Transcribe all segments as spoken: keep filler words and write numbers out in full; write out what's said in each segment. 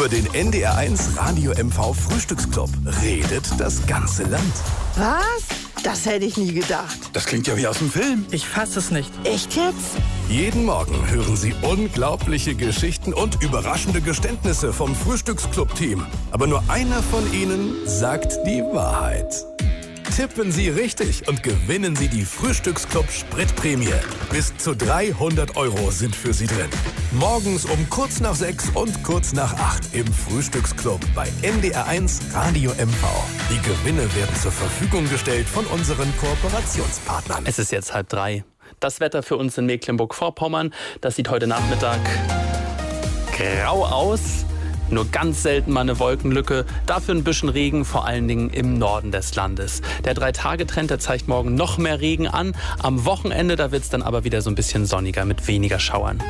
Über den N D R eins Radio M V Frühstücksclub redet das ganze Land. Was? Das hätte ich nie gedacht. Das klingt ja wie aus dem Film. Ich fass es nicht. Echt jetzt? Jeden Morgen hören Sie unglaubliche Geschichten und überraschende Geständnisse vom Frühstücksclub-Team. Aber nur einer von ihnen sagt die Wahrheit. Tippen Sie richtig und gewinnen Sie die Frühstücksclub-Spritprämie. Bis zu dreihundert Euro sind für Sie drin. Morgens um kurz nach sechs und kurz nach acht im Frühstücksclub bei N D R eins Radio M V. Die Gewinne werden zur Verfügung gestellt von unseren Kooperationspartnern. Es ist jetzt halb drei. Das Wetter für uns in Mecklenburg-Vorpommern, das sieht heute Nachmittag grau aus. Nur ganz selten mal eine Wolkenlücke, dafür ein bisschen Regen, vor allen Dingen im Norden des Landes. Der Drei-Tage-Trend, der zeigt morgen noch mehr Regen an. Am Wochenende, da wird es dann aber wieder so ein bisschen sonniger mit weniger Schauern.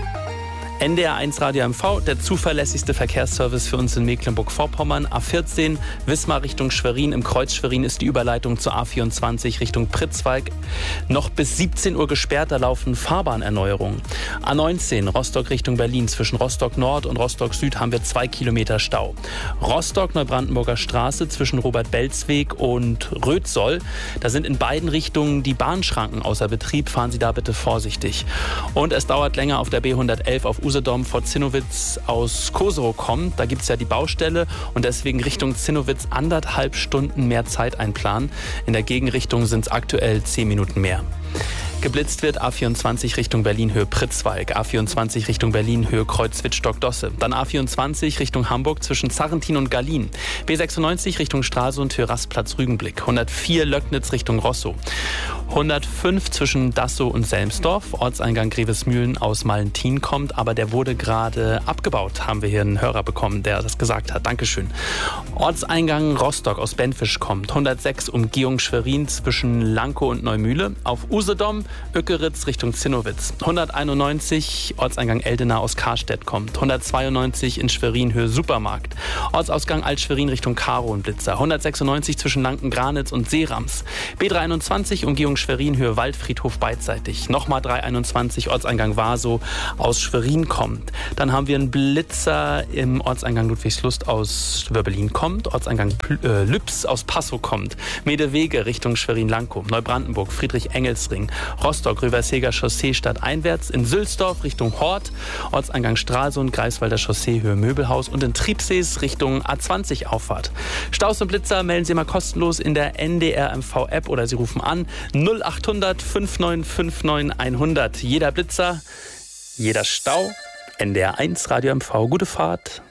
N D R eins Radio M V, der zuverlässigste Verkehrsservice für uns in Mecklenburg-Vorpommern. A vierzehn, Wismar Richtung Schwerin. Im Kreuz Schwerin ist die Überleitung zur A vierundzwanzig Richtung Pritzwalk noch bis siebzehn Uhr gesperrt. Da laufen Fahrbahnerneuerungen. A neunzehn, Rostock Richtung Berlin. Zwischen Rostock Nord und Rostock Süd haben wir zwei Kilometer Stau. Rostock Neubrandenburger Straße zwischen Robert-Belz-Weg und Rötsoll. Da sind in beiden Richtungen die Bahnschranken außer Betrieb. Fahren Sie da bitte vorsichtig. Und es dauert länger auf der B hundertelf auf Usedom vor Zinnowitz aus Koserow kommt. Da gibt es ja die Baustelle und deswegen Richtung Zinnowitz anderthalb Stunden mehr Zeit einplanen. In der Gegenrichtung sind es aktuell zehn Minuten mehr. Geblitzt wird A vierundzwanzig Richtung Berlin-Höhe Pritzwalk, A vierundzwanzig Richtung Berlin-Höhe Kreuz-Wittstock-Dosse. Dann A vierundzwanzig Richtung Hamburg zwischen Zarrentin und Gallien. B sechsundneunzig Richtung Stralsund, Höhe Rastplatz-Rügenblick. hundertvier Löcknitz Richtung Rosso. hundertfünf zwischen Dassow und Selmsdorf. Ortseingang Grevesmühlen aus Mallentin kommt, aber der wurde gerade abgebaut. Haben wir hier einen Hörer bekommen, der das gesagt hat. Dankeschön. Ortseingang Rostock aus Benfisch kommt. hundertsechs Umgehung Schwerin zwischen Lankow und Neumühle. Auf Usedom Öckeritz Richtung Zinnowitz. hunderteinundneunzig Ortseingang Eldena aus Karstedt kommt. hundertzweiundneunzig in Schwerin Höhe Supermarkt. Ortsausgang Alt-Schwerin Richtung Karow und Blitzer. hundertsechsundneunzig zwischen Lanken-Granitz und Seerams. B dreihunderteinundzwanzig Umgehung Schwerin Höhe Waldfriedhof beidseitig. Nochmal dreihunderteinundzwanzig Ortseingang Vaso aus Schwerin kommt. Dann haben wir einen Blitzer im Ortseingang Ludwigslust aus Wörbelin kommt. Ortseingang äh, Lübs aus Passow kommt. Medewege Richtung Schwerin-Lankow. Neubrandenburg Friedrich-Engelsring. Rostock, Rüversheger Chaussee stadteinwärts, in Sülsdorf Richtung Hort, Ortseingang Stralsund, Greifswalder Chaussee, Höhe Möbelhaus und in Triebsees Richtung A zwanzig Auffahrt. Staus und Blitzer melden Sie mal kostenlos in der N D R M V App oder Sie rufen an null achthundert neunundfünfzig neunundfünfzig hundert. Jeder Blitzer, jeder Stau, N D R eins Radio M V. Gute Fahrt.